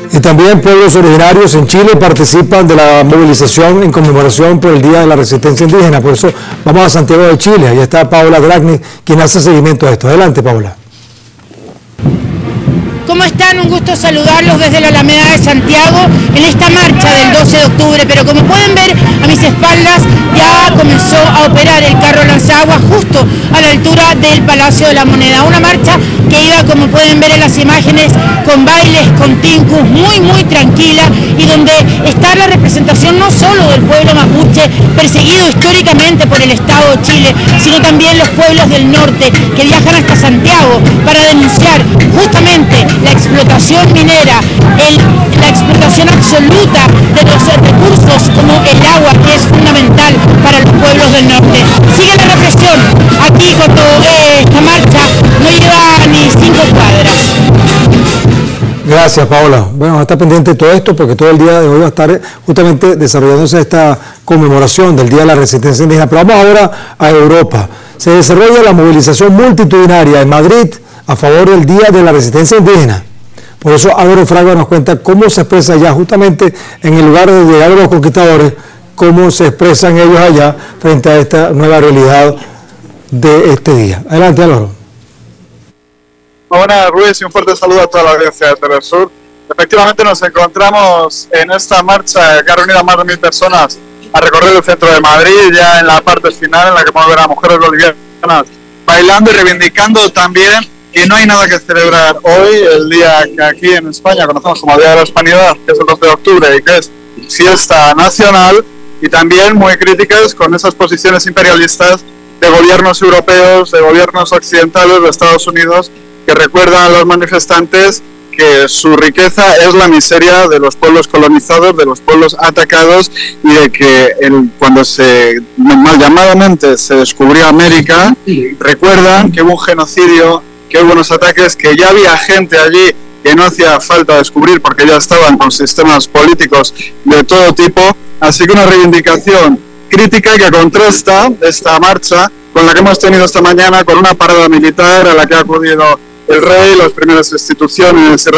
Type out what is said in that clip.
Y también pueblos originarios en Chile participan de la movilización en conmemoración por el Día de la Resistencia Indígena. Por eso vamos a Santiago de Chile. Ahí está Paula Dragni, quien hace seguimiento a esto. Adelante, Paula. ¿Cómo están? Un gusto saludarlos desde la Alameda de Santiago en esta marcha del 12 de octubre, pero como pueden ver a mis espaldas ya comenzó a operar el carro lanzaguas justo a la altura del Palacio de la Moneda. Una marcha que iba, como pueden ver en las imágenes, con bailes, con tincus, muy tranquila, y donde está la representación no solo del pueblo mapuche, perseguido históricamente por el Estado de Chile, sino también los pueblos del norte que viajan hasta Santiago para denunciar justamente la explotación minera, la explotación absoluta de los recursos como el agua, que es fundamental para los pueblos del norte. Sigue la represión aquí cuando esta marcha no lleva ni 5 cuadras. Gracias, Paola. Bueno, está pendiente de todo esto porque todo el día de hoy va a estar justamente desarrollándose esta conmemoración del Día de la Resistencia Indígena. Pero vamos ahora a Europa. Se desarrolla la movilización multitudinaria en Madrid a favor del Día de la Resistencia Indígena. Por eso Álvaro Fraga nos cuenta cómo se expresa allá, justamente en el lugar de llegar a los conquistadores, cómo se expresan ellos allá frente a esta nueva realidad de este día. Adelante, Álvaro. Buenas, Ruiz, y un fuerte saludo a toda la audiencia de Telesur. Efectivamente nos encontramos en esta marcha que ha reunido a más de 1000 personas a recorrer el centro de Madrid, ya en la parte final en la que podemos ver a mujeres bolivianas bailando y reivindicando también que no hay nada que celebrar hoy, el día que aquí en España conocemos como Día de la Hispanidad, que es el 12 de octubre y que es fiesta nacional, y también muy críticas con esas posiciones imperialistas de gobiernos europeos, de gobiernos occidentales de Estados Unidos, que recuerdan a los manifestantes que su riqueza es la miseria de los pueblos colonizados, de los pueblos atacados, y de que cuando mal llamadamente se descubrió América, recuerdan que hubo un genocidio, que hubo unos ataques, que ya había gente allí que no hacía falta descubrir porque ya estaban con sistemas políticos de todo tipo. Así que una reivindicación crítica que contrasta esta marcha con la que hemos tenido esta mañana, con una parada militar a la que ha acudido el rey, las primeras instituciones